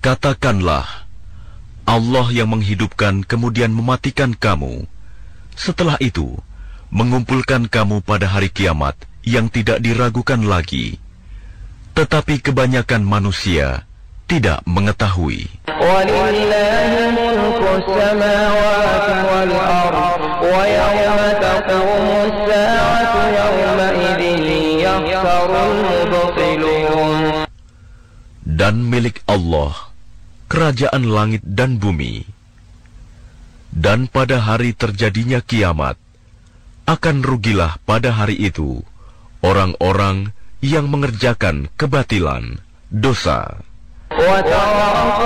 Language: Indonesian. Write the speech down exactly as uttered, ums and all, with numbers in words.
Katakanlah, Allah yang menghidupkan kemudian mematikan kamu, setelah itu mengumpulkan kamu pada hari kiamat yang tidak diragukan lagi. Tetapi kebanyakan manusia tidak mengetahui. Dan milik Allah kerajaan langit dan bumi. Dan pada hari terjadinya kiamat, akan rugilah pada hari itu orang-orang yang mengerjakan kebatilan, dosa.